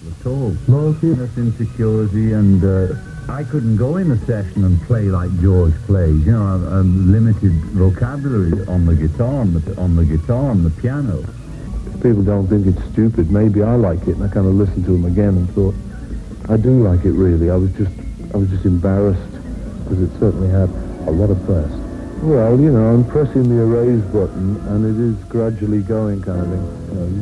at all. Loyalty? Insecurity, and I couldn't go in a session and play like George plays. You know, I'm limited vocabulary on the guitar, and the piano. People don't think it's stupid. Maybe I like it, and I kind of listened to him again and thought, I do like it really. I was just embarrassed because it certainly had a lot of press. Well, you know, I'm pressing the erase button, and it is gradually going kind of thing. You know,